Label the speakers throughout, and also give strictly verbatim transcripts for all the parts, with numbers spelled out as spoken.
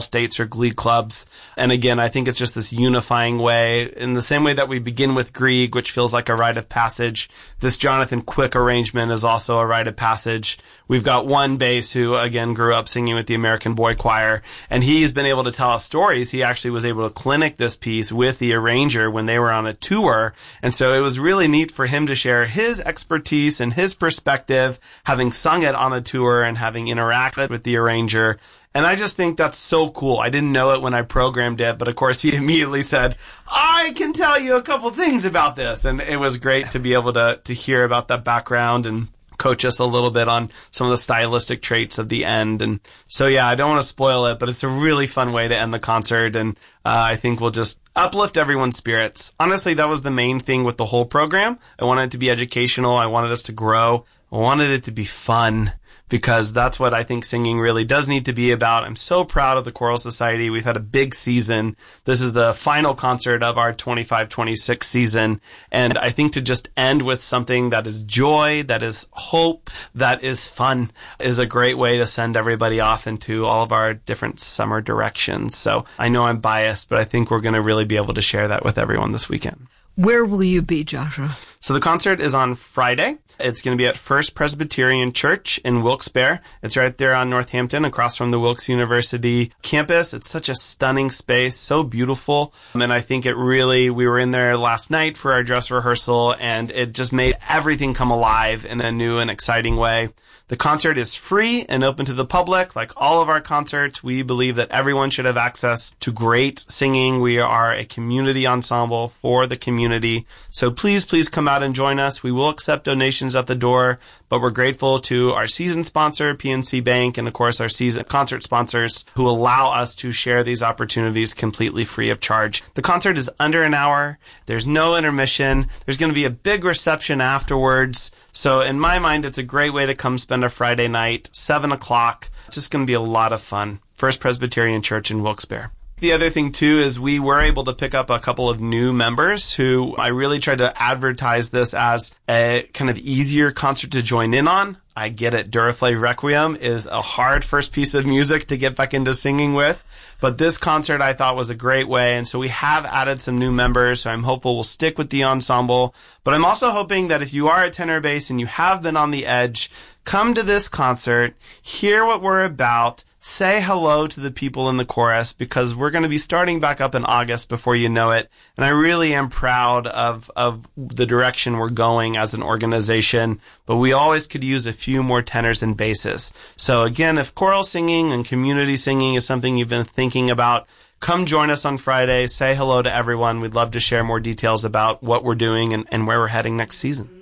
Speaker 1: states or glee clubs. And again, I think it's just this unifying way. In the same way that we begin with Grieg, which feels like a rite of passage, this Jonathan Quick arrangement is also a rite of passage. We've got one bass who, again, grew up singing with the American Boy Choir, and he's been able to tell us stories. He actually was able to clinic this piece with the arranger when they were on a tour. And so it was really neat for him to share his expertise and his perspective, having sung it on a tour and having interacted with the arranger. And I just think that's so cool. I didn't know it when I programmed it, but of course he immediately said, I can tell you a couple things about this. And it was great to be able to, to hear about that background and coach us a little bit on some of the stylistic traits of the end. And so, yeah, I don't want to spoil it, but it's a really fun way to end the concert. And uh, I think we'll just uplift everyone's spirits. Honestly, that was the main thing with the whole program. I wanted it to be educational. I wanted us to grow. I wanted it to be fun, because that's what I think singing really does need to be about. I'm so proud of the Choral Society. We've had a big season. This is the final concert of our twenty-five twenty-six season. And I think to just end with something that is joy, that is hope, that is fun, is a great way to send everybody off into all of our different summer directions. So I know I'm biased, but I think we're going to really be able to share that with everyone this weekend.
Speaker 2: Where will you be, Joshua?
Speaker 1: So the concert is on Friday. It's going to be at First Presbyterian Church in Wilkes-Barre. It's right there on Northampton, across from the Wilkes University campus. It's such a stunning space, so beautiful. And I think it really, we were in there last night for our dress rehearsal, and it just made everything come alive in a new and exciting way. The concert is free and open to the public. Like all of our concerts, we believe that everyone should have access to great singing. We are a community ensemble for the community. So please, please come out and join us. We will accept donations at the door, but we're grateful to our season sponsor, P N C Bank, and of course our season concert sponsors who allow us to share these opportunities completely free of charge. The concert is under an hour. There's no intermission. There's going to be a big reception afterwards. So in my mind, it's a great way to come spend a Friday night, seven o'clock. It's just going to be a lot of fun. First Presbyterian Church in Wilkes-Barre. The other thing, too, is we were able to pick up a couple of new members who I really tried to advertise this as a kind of easier concert to join in on. I get it. Duraflame Requiem is a hard first piece of music to get back into singing with. But this concert I thought was a great way. And so we have added some new members. So I'm hopeful we'll stick with the ensemble. But I'm also hoping that if you are a tenor bass and you have been on the edge, come to this concert, hear what we're about, say hello to the people in the chorus, because we're going to be starting back up in August before you know it. And I really am proud of, of the direction we're going as an organization, but we always could use a few more tenors and basses. So again, if choral singing and community singing is something you've been thinking about, come join us on Friday, say hello to everyone. We'd love to share more details about what we're doing and, and where we're heading next season.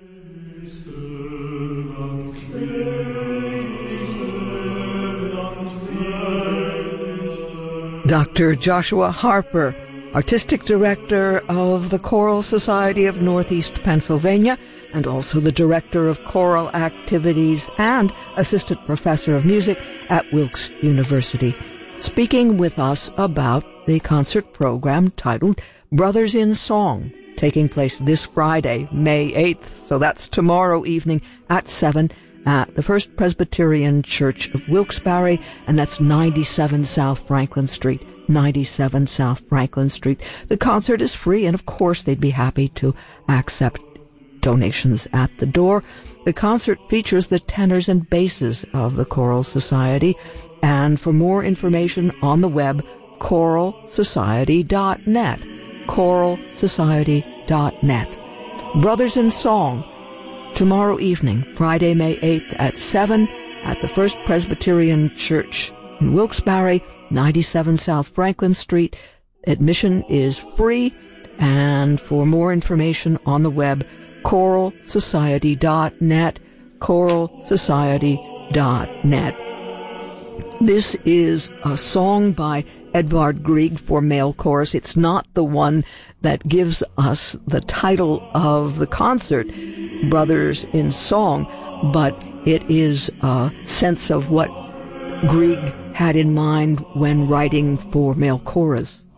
Speaker 2: Doctor Joshua Harper, Artistic Director of the Choral Society of Northeast Pennsylvania, and also the Director of Choral Activities and Assistant Professor of Music at Wilkes University, speaking with us about the concert program titled Brothers in Song, taking place this Friday, May eighth, so that's tomorrow evening at seven at the First Presbyterian Church of Wilkes-Barre, and that's ninety-seven South Franklin Street, ninety-seven South Franklin Street. The concert is free, and of course they'd be happy to accept donations at the door. The concert features the tenors and basses of the Choral Society, and for more information on the web, choral society dot net, choral society dot net. Brothers in Song, tomorrow evening, Friday, May eighth at seven at the First Presbyterian Church in Wilkes-Barre, ninety-seven South Franklin Street. Admission is free, and for more information on the web, choral society dot net, choral society dot net. This is a song by Edvard Grieg for male chorus. It's not the one that gives us the title of the concert, Brothers in Song, but it is a sense of what Grieg had in mind when writing for male chorus.